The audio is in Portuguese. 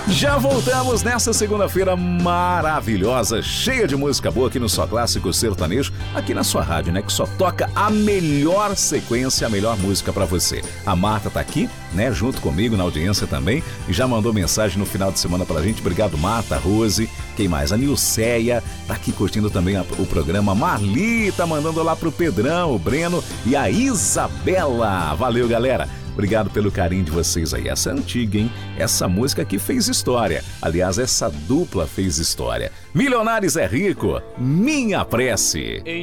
Já voltamos nessa segunda-feira maravilhosa, cheia de música boa aqui no Só Clássico Sertanejo, aqui na sua rádio, né? Que só toca a melhor sequência, a melhor música pra você. A Marta tá aqui, né? Junto comigo na audiência também, e já mandou mensagem no final de semana pra gente. Obrigado, Marta, Rose, quem mais? A Nilceia tá aqui curtindo também o programa. Marli tá mandando lá pro Pedrão, o Breno e a Isabela. Valeu, galera. Obrigado pelo carinho de vocês aí. Essa é antiga, hein? Essa música aqui fez história. Aliás, essa dupla fez história. Milionários é Rico, Minha Prece.